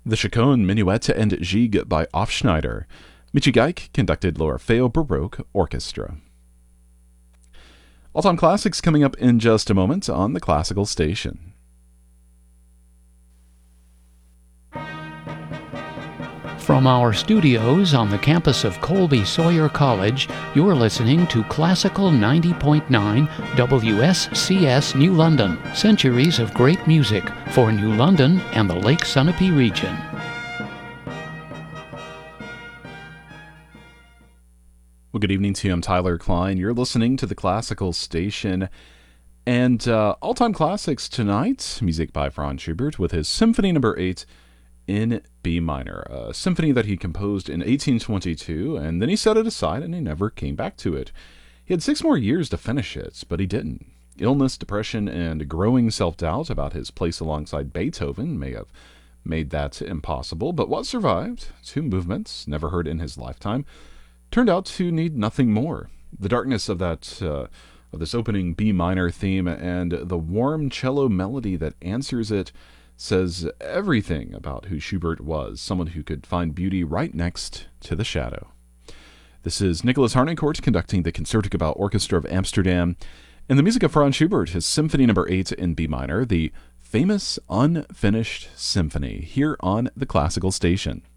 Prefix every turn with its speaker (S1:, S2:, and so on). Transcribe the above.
S1: The Chaconne Minuet and Gigue by Hofschneider. Michi Geik conducted l'Orfeo Baroque Orchestra. All-time classics coming up in just a moment on the Classical Station.
S2: From our studios on the campus of Colby Sawyer College, you're listening to Classical 90.9 WSCS New London, centuries of great music for New London and the Lake Sunapee region.
S1: Well, good evening to you. I'm Tyler Klein. You're listening to the Classical Station. And all-time classics tonight, music by Franz Schubert with his Symphony No. 8 in B minor, a symphony that he composed in 1822, and then he set it aside and he never came back to it. He had 6 more years to finish it, but he didn't. Illness, depression, and growing self-doubt about his place alongside Beethoven may have made that impossible, but what survived, 2 movements, never heard in his lifetime, turned out to need nothing more. The darkness of this opening B minor theme and the warm cello melody that answers it says everything about who Schubert was, someone who could find beauty right next to the shadow. This is Nicholas Harnoncourt conducting the Concertgebouw Orchestra of Amsterdam, and the music of Franz Schubert, his Symphony No. 8 in B minor, the famous Unfinished Symphony, here on the Classical Station.